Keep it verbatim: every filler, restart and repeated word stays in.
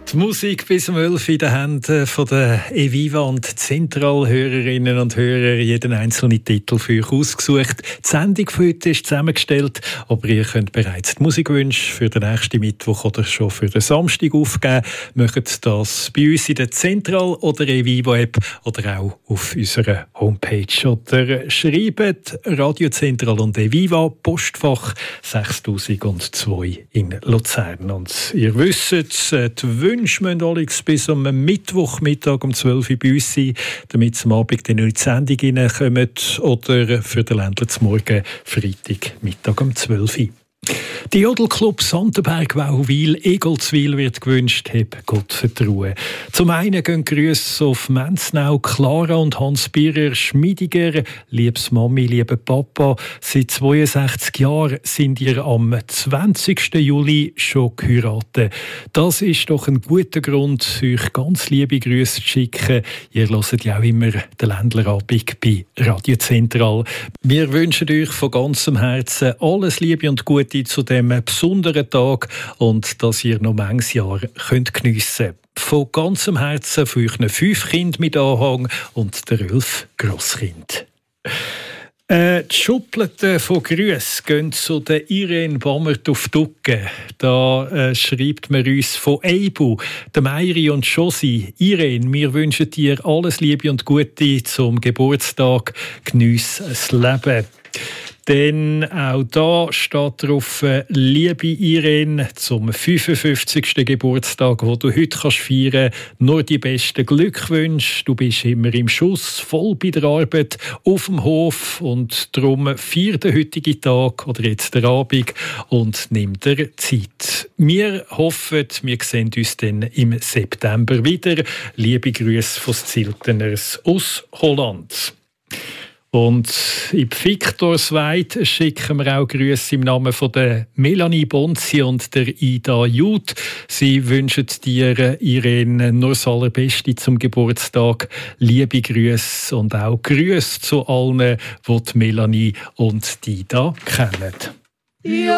Die Musik bis um elf in den Händen von der Eviva und Zentralhörerinnen und Hörer. Jeden einzelnen Titel für euch ausgesucht. Die Sendung von heute ist zusammengestellt, aber ihr könnt bereits die Musikwünsche für den nächsten Mittwoch oder schon für den Samstag aufgeben. Macht das bei uns in der Zentral- oder Eviva-App oder auch auf unserer Homepage. Oder schreibt Radio Zentral und Eviva, Postfach sechstausendzwei in Luzern. Und ihr wisst, die Wünsche müssen alle bis am Mittwochmittag um zwölf Uhr bei uns sein, damit sie am Abend in die Sendung reinkommen oder für den Ländler zum Morgen Freitagmittag um zwölf Uhr. Die Jodelclub Santenberg-Wauwil Egolzwil wird gewünscht, hab Gott vertrauen. Zum einen gehen Grüße auf Menznau, Clara und Hans Birrer Schmidiger. Liebes Mami, lieber Papa, seit zweiundsechzig Jahren sind ihr am zwanzigsten Juli schon geheiratet. Das ist doch ein guter Grund, euch ganz liebe Grüße zu schicken. Ihr hört ja auch immer den Ländlerabend bei Radio Zentral. Wir wünschen euch von ganzem Herzen alles Liebe und Gute zu dem besonderen Tag und dass ihr noch manches Jahr könnt geniessen könnt. Von ganzem Herzen für euch fünf Kinder mit Anhang und der elf Grosskind. Äh, die Schubladen von Grüssen gehen zu der Irene Bammert auf Ducke. Da äh, schreibt man uns von Eibu, der Meiri und Josi. Irene, wir wünschen dir alles Liebe und Gute zum Geburtstag. Geniess das Leben. Denn auch da steht drauf, liebe Irene, zum fünfundfünfzigsten Geburtstag, den du heute kannst feiern kannst, nur die besten Glückwünsche. Du bist immer im Schuss, voll bei der Arbeit, auf dem Hof und darum feier den heutigen Tag oder jetzt den Abend und nimm dir Zeit. Wir hoffen, wir sehen uns dann im September wieder. Liebe Grüße von Zilteners aus Holland. Und in Viktorsweid schicken wir auch Grüße im Namen von der Melanie Bonzi und der Ida Jud. Sie wünschen dir, Irene, nur das Allerbeste zum Geburtstag. Liebe Grüße und auch Grüße zu allen, die die Melanie und die Ida kennen. Ja.